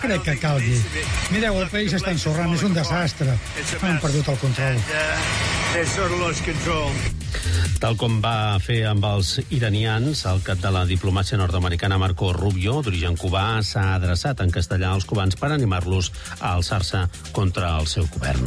crec que calgui. Mireu, el país està ensorrant, és un desastre. Han perdut el control. Tal com va fer amb els iranians, el cap de la diplomàcia nord-americana Marco Rubio, d'origen cubà, s'ha adreçat en castellà als cubans per animar-los a alçar-se contra el seu govern.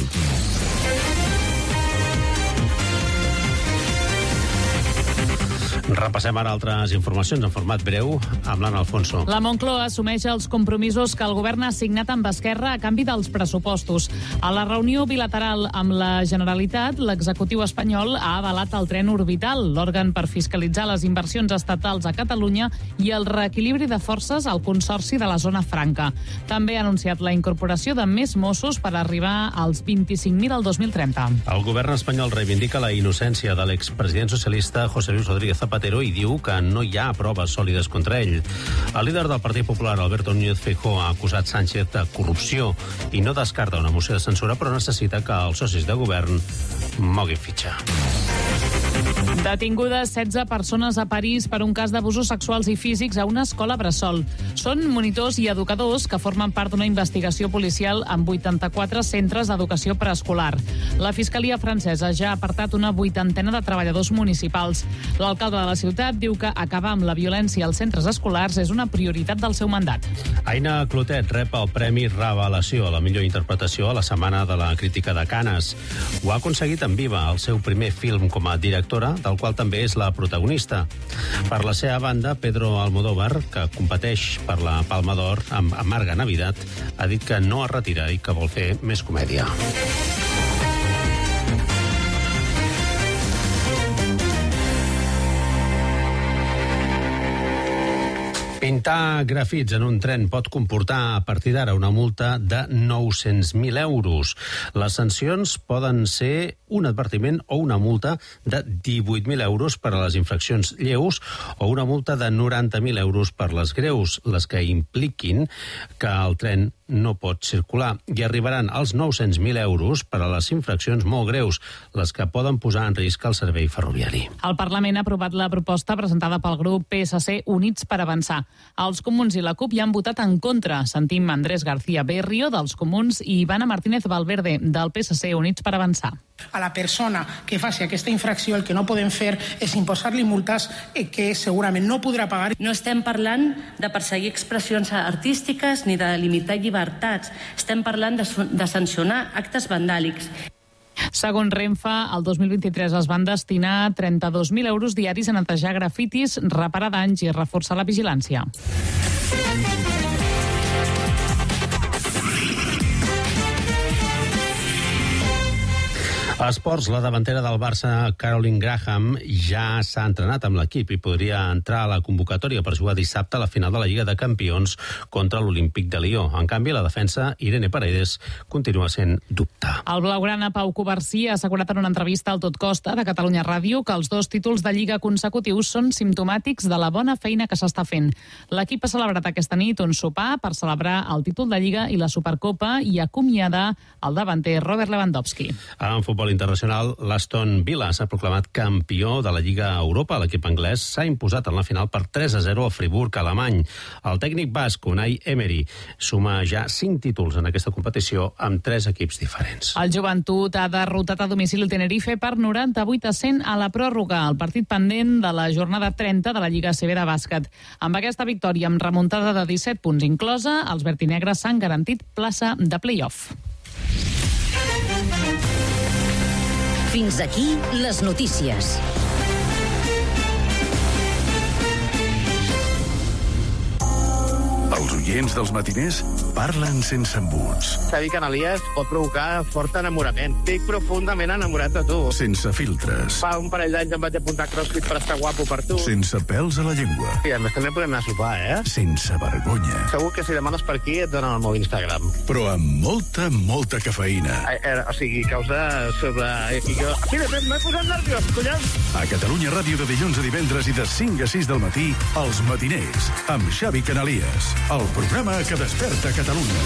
Repassem ara altres informacions en format breu amb l'Anna Alfonso. La Moncloa assumeix els compromisos que el govern ha signat amb Esquerra a canvi dels pressupostos. A la reunió bilateral amb la Generalitat, l'executiu espanyol ha avalat el tren orbital, l'òrgan per fiscalitzar les inversions estatals a Catalunya i el reequilibri de forces al Consorci de la Zona Franca. També ha anunciat la incorporació de més Mossos per arribar als 25.000 al 2030. El govern espanyol reivindica la innocència de l'expresident socialista José Luis Rodríguez Zapatero i diu que no hi ha proves sòlides contra ell. El líder del Partit Popular, Alberto Núñez Feijóo, ha acusat Sánchez de corrupció i no descarta una moció de censura, però necessita que els socis de govern moguin fitxa. Detingudes 16 persones a París per un cas d'abusos sexuals i físics a una escola bressol. Són monitors i educadors que formen part d'una investigació policial amb 84 centres d'educació preescolar. La Fiscalia francesa ja ha apartat una 80ena de treballadors municipals. L'alcalde de la ciutat diu que acabar amb la violència als centres escolars és una prioritat del seu mandat. Aina Clotet rep el Premi Revelació a la millor interpretació a la Setmana de la Crítica de Canes. Ho ha aconseguit en Viva, el seu primer film com a directora, del qual també és la protagonista. Per la seva banda, Pedro Almodóvar, que competeix per la Palma d'Or amb Amarga Navidad, ha dit que no es retira i que vol fer més comèdia. Pintar grafits en un tren pot comportar a partir d'ara una multa de 900.000 euros. Les sancions poden ser un advertiment o una multa de 18.000 euros per a les infraccions lleus o una multa de 90.000 euros per les greus, les que impliquin que el tren no pot circular. I arribaran als 900.000 euros per a les infraccions molt greus, les que poden posar en risc el servei ferroviari. El Parlament ha aprovat la proposta presentada pel grup PSC Units per Avançar. Els Comuns i la CUP hi han votat en contra. Sentim Andrés García Berrio, dels Comuns, i Ivana Martínez Valverde, del PSC Units per Avançar. A la persona que faci aquesta infracció el que no podem fer és imposar-li multes que segurament no podrà pagar. No estem parlant de perseguir expressions artístiques ni de limitar llibertats. Estem parlant de sancionar actes vandàlics. Segons Renfe, el 2023 es van destinar 32.000 euros diaris a netejar grafitis, reparar danys i reforçar la vigilància. A esports, la davantera del Barça, Caroline Graham, ja s'ha entrenat amb l'equip i podria entrar a la convocatòria per jugar dissabte a la final de la Lliga de Campions contra l'Olímpic de Lió. En canvi, la defensa, Irene Paredes, continua sent dubte. El blaugrana Pau Covarsí ha assegurat en una entrevista al Tot Costa de Catalunya Ràdio que els 2 títols de Lliga consecutius són simptomàtics de la bona feina que s'està fent. L'equip ha celebrat aquesta nit un sopar per celebrar el títol de Lliga i la Supercopa i acomiadar el davanter Robert Lewandowski. En futbol internacional, l'Aston Villa s'ha proclamat campió de la Lliga Europa. L'equip anglès s'ha imposat en la final per 3-0 al Friburg alemany. El tècnic basc, Unai Emery, suma ja 5 títols en aquesta competició amb 3 equips diferents. El Joventut ha derrotat a domicili el Tenerife per 98-100 a la pròrroga, el partit pendent de la jornada 30 de la Lliga ACB de bàsquet. Amb aquesta victòria amb remuntada de 17 punts inclosa, els vertinegres s'han garantit plaça de play-off. Fins aquí les notícies. Els oients dels matiners parlen sense embuts. Xavi Canalies pot provocar fort enamorament. Estic profundament enamorat de tu. Sense filtres. Fa un parell d'anys em vaig apuntar a CrossFit per estar guapo per tu. Sense pèls a la llengua. I a més també podem anar a sopar, Sense vergonya. Segur que si demanes per aquí et donen el meu Instagram. Però amb molta cafeïna. O sigui, causa sobre... Mira, m'he posat nerviós, collons! A Catalunya Ràdio de dilluns a divendres i de 5 a 6 del matí, Els Matiners, amb Xavi Canalies. El programa que desperta Catalunya.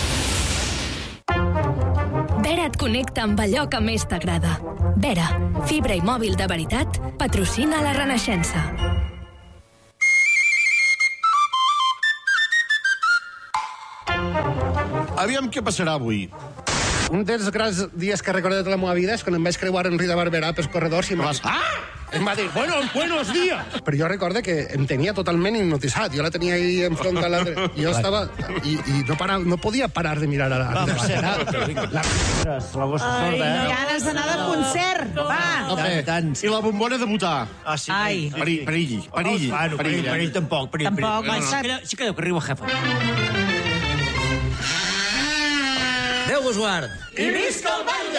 Vera et connecta amb allò que més t'agrada. Vera, fibra i mòbil de veritat, patrocina la Renaixença. Aviam què passarà avui. Un dels grans dies que he recordat de la meva vida és quan em vaig creuar en Rita Barberà pels corredors i em va dir, buenos días. Però jo recordo que em tenia totalment hipnotitzat. Jo la tenia ahí enfront de l'altre. Jo estava... I no podia parar de mirar a la... La bossa sorda, ganes d'anar de concert. Va. I la bombona de votar. Ah, sí. Ai. Perill tampoc. Tampoc. Sí que deu que arriba el jefe. Déu vos guard. I visca el ball!